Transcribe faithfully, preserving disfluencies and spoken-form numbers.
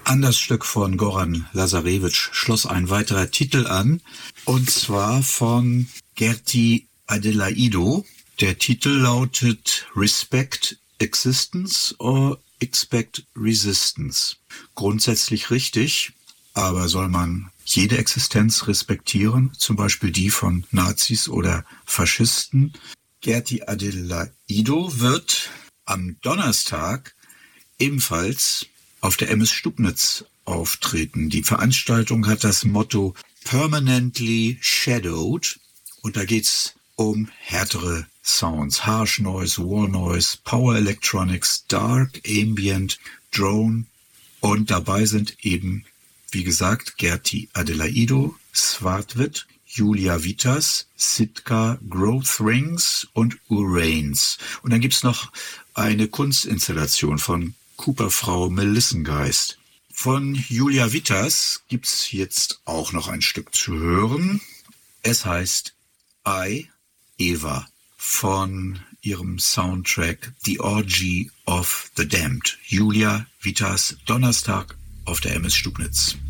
An das Stück von Goran Lazarevic schloss ein weiterer Titel an, und zwar von Gerti Adelaido. Der Titel lautet Respect Existence or Expect Resistance. Grundsätzlich richtig, aber soll man jede Existenz respektieren, zum Beispiel die von Nazis oder Faschisten? Gerti Adelaido wird am Donnerstag ebenfalls auf der M S Stubnitz auftreten. Die Veranstaltung hat das Motto Permanently Shadowed, und da geht's um härtere Sounds, Harsh Noise, Wall Noise, Power Electronics, Dark, Ambient, Drone, und dabei sind eben, wie gesagt, Gerti Adelaido, Svartwit, Julia Vitas, Sitka, Growth Rings und Uranes. Und dann gibt's noch eine Kunstinstallation von Cooper-Frau Melissengeist. Von Julia Vitas gibt's jetzt auch noch ein Stück zu hören. Es heißt I, Eva, von ihrem Soundtrack The Orgy of the Damned. Julia Vitas, Donnerstag auf der M S Stubnitz.